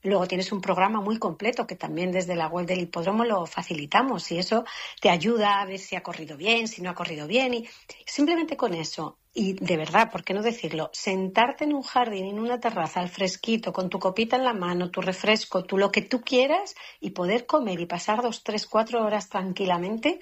Luego tienes un programa muy completo que también desde la web del hipódromo lo facilitamos y eso te ayuda a ver si ha corrido bien, si no ha corrido bien y simplemente con eso. Y de verdad, ¿por qué no decirlo? Sentarte en un jardín, en una terraza, al fresquito, con tu copita en la mano, tu refresco, lo que tú quieras y poder comer y pasar 2, 3, 4 horas tranquilamente,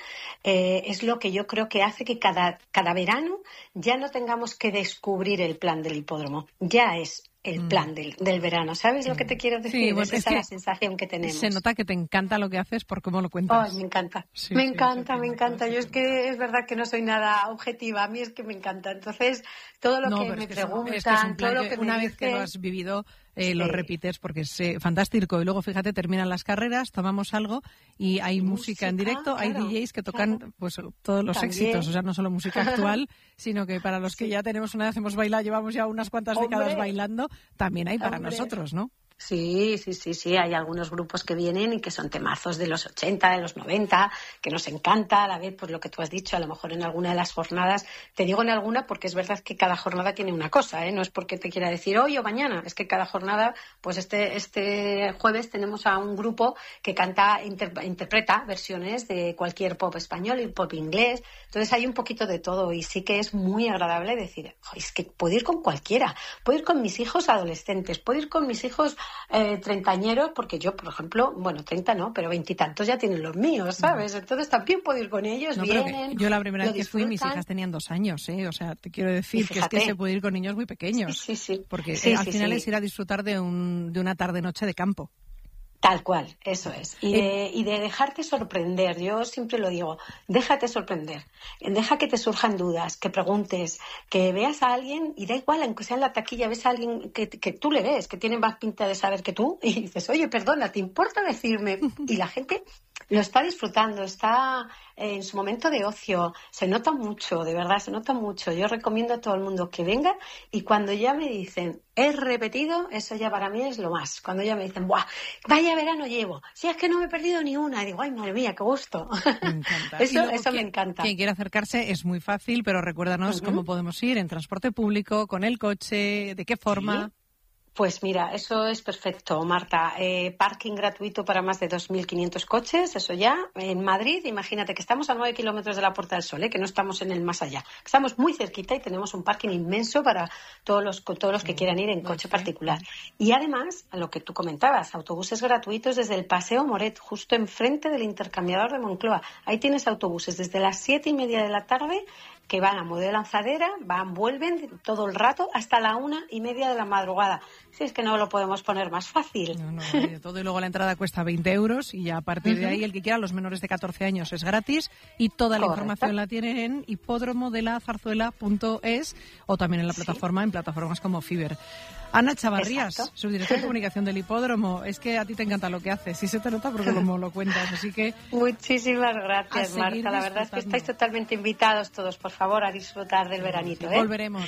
es lo que yo creo que hace que cada verano ya no tengamos que descubrir el plan del hipódromo. Ya es el plan del verano. ¿Sabes lo que te quiero decir? Sí, bueno, esa es la sensación que tenemos. Se nota que te encanta lo que haces por cómo lo cuentas. Ay, me encanta. Sí, Me encanta. Yo es que es verdad que no soy nada objetiva. A mí es que me encanta. Entonces, todo lo que me preguntan, es un plan todo lo que una me vez que lo has vivido, lo repites porque es fantástico. Y luego, fíjate, terminan las carreras, tomamos algo y hay música en directo, hay DJs que tocan pues todos los éxitos, o sea, no solo música actual, sino que para los que ya tenemos una vez hemos bailado, llevamos ya unas cuantas décadas bailando, también hay para nosotros, ¿no? Sí. Hay algunos grupos que vienen y que son temazos de los 80, de los 90, que nos encanta a la vez, pues lo que tú has dicho, a lo mejor en alguna de las jornadas, te digo en alguna porque es verdad que cada jornada tiene una cosa, no es porque te quiera decir hoy o mañana, es que cada jornada, pues este jueves tenemos a un grupo que interpreta versiones de cualquier pop español y pop inglés, entonces hay un poquito de todo y sí que es muy agradable decir, es que puedo ir con cualquiera, puedo ir con mis hijos adolescentes, puedo ir con mis hijos treintañeros, porque yo, por ejemplo, 30 no, pero 20 y tantos ya tienen los míos, ¿sabes? Entonces también puedo ir con ellos, vienen. Yo la primera vez que fui, mis hijas tenían 2 años, o sea, te quiero decir que es que se puede ir con niños muy pequeños. Sí. Porque al final es ir a disfrutar de una tarde-noche de campo. Tal cual, eso es. Y de dejarte sorprender, yo siempre lo digo, déjate sorprender, deja que te surjan dudas, que preguntes, que veas a alguien, y da igual, aunque sea en la taquilla, ves a alguien que tú le ves, que tiene más pinta de saber que tú, y dices, oye, perdona, ¿te importa decirme? Y la gente lo está disfrutando, está en su momento de ocio, se nota mucho, de verdad, se nota mucho. Yo recomiendo a todo el mundo que venga y cuando ya me dicen, he repetido, eso ya para mí es lo más. Cuando ya me dicen, ¡buah! Vaya verano llevo, si es que no me he perdido ni una, y digo, ¡ay, madre mía, qué gusto! Me encanta. eso me encanta. Quien quiera acercarse es muy fácil, pero recuérdanos cómo podemos ir, en transporte público, con el coche, de qué forma. ¿Sí? Pues mira, eso es perfecto, Marta. Parking gratuito para más de 2.500 coches, eso ya. En Madrid, imagínate que estamos a 9 kilómetros de la Puerta del Sol, que no estamos en el más allá. Estamos muy cerquita y tenemos un parking inmenso para todos los que quieran ir en coche particular. Y además, a lo que tú comentabas, autobuses gratuitos desde el Paseo Moret, justo enfrente del intercambiador de Moncloa. Ahí tienes autobuses desde las 7:30 de la tarde que van a Modelo Lanzadera, vuelven todo el rato hasta la 1:30 de la madrugada. Si es que no lo podemos poner más fácil. No, de todo. Y luego la entrada cuesta 20 euros y ya a partir de ahí el que quiera, los menores de 14 años es gratis y toda la información la tienen en hipódromodelazarzuela.es o también en la plataforma, en plataformas como Fiverr. Ana Chavarrías, subdirectora de comunicación del hipódromo. Es que a ti te encanta lo que haces y se te nota porque como lo cuentas, así que... Muchísimas gracias, Marta. La verdad es que estáis totalmente invitados todos, por favor, a disfrutar del veranito. Volveremos.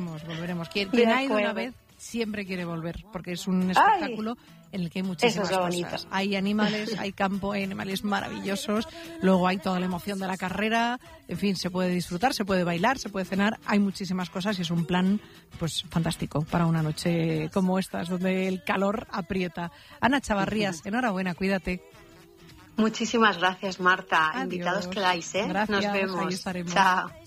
Quien ha ido una vez siempre quiere volver, porque es un espectáculo en el que hay muchísimas cosas. Hay animales, hay campo, hay animales maravillosos, luego hay toda la emoción de la carrera, en fin, se puede disfrutar, se puede bailar, se puede cenar, hay muchísimas cosas y es un plan pues fantástico para una noche como estas, donde el calor aprieta. Ana Chavarrías, enhorabuena, cuídate. Muchísimas gracias, Marta. Adiós. Invitados quedáis, Gracias, nos vemos. ahí estaremos. Chao.